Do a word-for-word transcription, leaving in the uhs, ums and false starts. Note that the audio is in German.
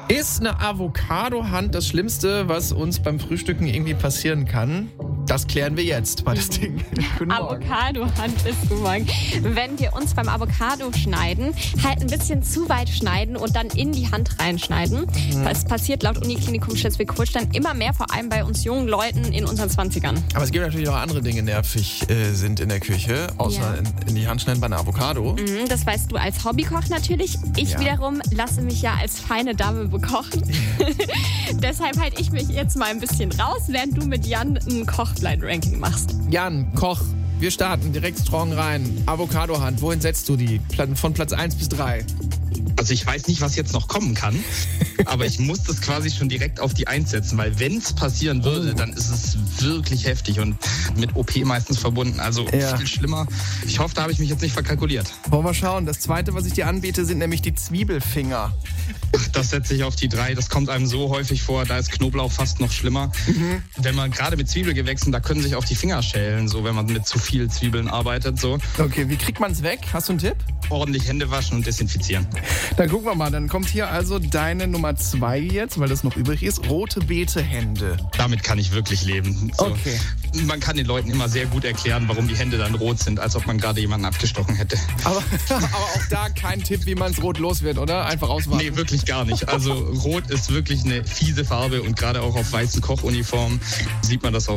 Ist eine Avocado-Hand das Schlimmste, was uns beim Frühstücken irgendwie passieren kann? Das klären wir jetzt, war das Ding. Avocado-Hand bist du, Marc. Wenn wir uns beim Avocado schneiden, halt ein bisschen zu weit schneiden und dann in die Hand reinschneiden. Mhm. Es passiert laut Uniklinikum Schleswig-Holstein immer mehr, vor allem bei uns jungen Leuten in unseren zwanzigern. Aber es gibt natürlich auch andere Dinge, die nervig äh, sind in der Küche, außer ja. in, in die Hand schneiden bei einer Avocado. Mhm, das weißt du als Hobbykoch natürlich. Ich ja. wiederum lasse mich ja als feine Dame bekochen. Deshalb halte ich mich jetzt mal ein bisschen raus, während du mit Jan ein Kochblind-Ranking machst. Jan, Koch, wir starten direkt strong rein. Avocado-Hand, wohin setzt du die? Von Platz eins bis drei. Also ich weiß nicht, was jetzt noch kommen kann, aber ich muss das quasi schon direkt auf die eins setzen, weil wenn es passieren würde, oh. dann ist es wirklich heftig und mit O P meistens verbunden. Also ja. viel schlimmer. Ich hoffe, da habe ich mich jetzt nicht verkalkuliert. Wollen wir schauen. Das Zweite, was ich dir anbiete, sind nämlich die Zwiebelfinger. Ach, das setze ich auf die drei. Das kommt einem so häufig vor. Da ist Knoblauch fast noch schlimmer. Mhm. Wenn man gerade mit Zwiebelgewächsen, da können sich auch die Finger schälen, so wenn man mit zu viel Zwiebeln arbeitet. So. Okay, wie kriegt man es weg? Hast du einen Tipp? Ordentlich Hände waschen und desinfizieren. Dann gucken wir mal. Dann kommt hier also deine Nummer zwei jetzt, weil das noch übrig ist. Rote Beete-Hände. Damit kann ich wirklich leben. So. Okay. Man kann den Leuten immer sehr gut erklären, warum die Hände dann rot sind, als ob man gerade jemanden abgestochen hätte. Aber, aber auch da kein Tipp, wie man es rot los wird, oder? Einfach auswarten. Nee, wirklich gar nicht. Also rot ist wirklich eine fiese Farbe und gerade auch auf weißen Kochuniformen sieht man das auch